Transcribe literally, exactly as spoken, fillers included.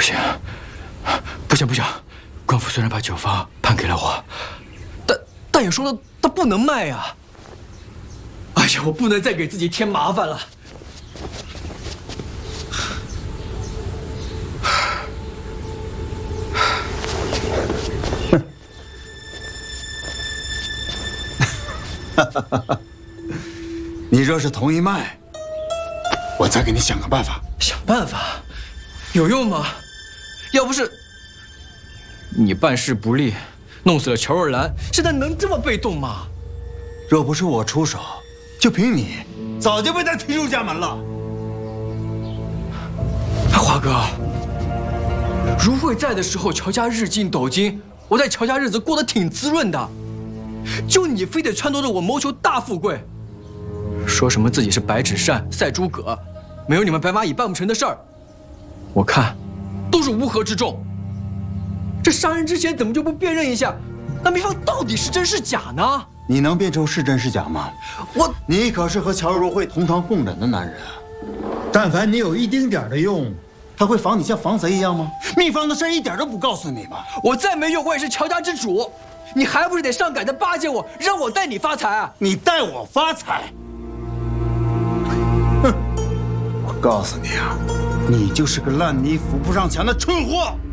行，不行不行！官府虽然把酒坊判给了我，但但也说了他不能卖呀。哎呀，我不能再给自己添麻烦了。 你若是同意卖，我再给你想个办法。 想办法，有用吗？要不是你办事不力，弄死了乔若兰，现在能这么被动吗？ 若不是我出手，就凭你，早就被他踢出家门了。 华哥，如慧在的时候，乔家日进斗金，我在乔家日子过得挺滋润的。就你非得撺掇着我谋求大富贵，说什么自己是白纸扇赛诸葛，没有你们白蚂蚁办不成的事儿。我看，都是乌合之众。这杀人之前怎么就不辨认一下，那秘方到底是真是假呢？ 你能辨出是真是假吗？ 我， 你可是和乔如慧同床共枕的男人啊！ 但凡你有一丁点的用， 他会防你像防贼一样吗？秘方的事一点都不告诉你吗？ 我再没用，我也是乔家之主，你还不是得上赶着巴结我，让我带你发财啊？ 你带我发财？哼！我告诉你啊，你就是个烂泥扶不上墙的蠢货！